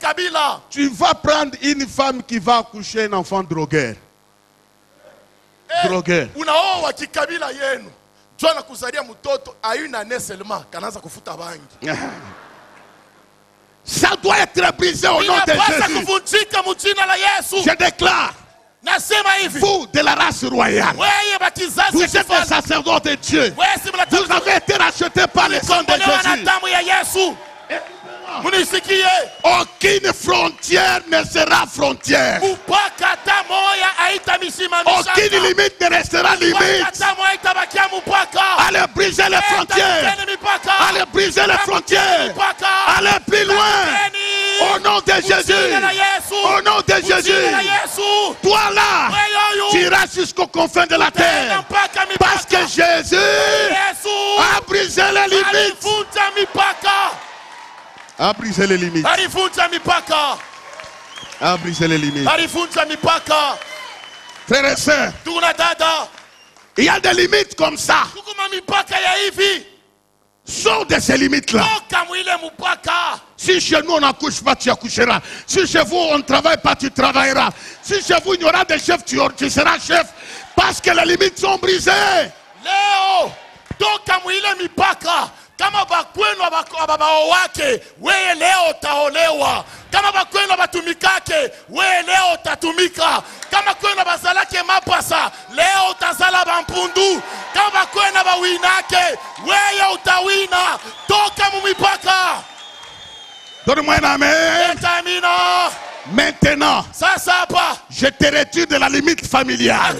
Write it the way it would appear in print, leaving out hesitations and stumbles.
kikabila. Tu vas prendre une femme qui va accoucher un enfant drogueur. Drogueur. Unaoa kikabila yenu. Jona kuzalia mtoto ayuna ne seulement kanaanza kufuta bangi. Ça doit être brisé au nom de Jésus. Kuvunjika mjina la Yesu. Je déclare. Nasema hivi. Vous de la race royale. Wewe bakizazi vous êtes des sacerdotes de Dieu. Vous avez été rachetés par le sang de Jésus. Aucune frontière ne sera frontière. Aucune limite ne restera limite. Allez briser les frontières. Allez briser les frontières. Allez plus loin. Au nom de Jésus. Au nom de Jésus. Toi là, tu iras jusqu'aux confins de la terre. Parce que Jésus a brisé les limites. A brisé les limites. A brisé les limites. Frères et sœurs, il y a des limites comme ça. Sors de ces limites-là. Si chez nous on n'accouche pas, tu accoucheras. Si chez vous on ne travaille pas, tu travailleras. Si chez vous il y aura des chefs, tu seras chef. Parce que les limites sont brisées. Léo, toka mwile mipaka. Kama bakwenu ababaowake, wewe leo utaolewa. Kama bakwenu abatumikake, wewe leo utatumika. Kama kwenu abazalake mapasa, leo utazala bampundu. Kama bakwenu abawinake, wewe utawina. Toka mumipaka. Donne-moi un amen. Amina. Maintenant, Sasa hapa, je te retire de la limite familiale.